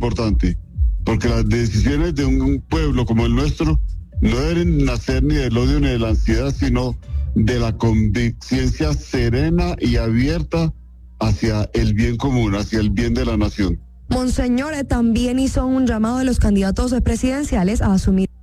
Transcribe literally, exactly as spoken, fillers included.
importante, porque las decisiones de un pueblo como el nuestro no deben nacer ni del odio ni de la ansiedad, sino de la conciencia serena y abierta hacia el bien común, hacia el bien de la nación. Monseñor también hizo un llamado a los candidatos presidenciales a asumir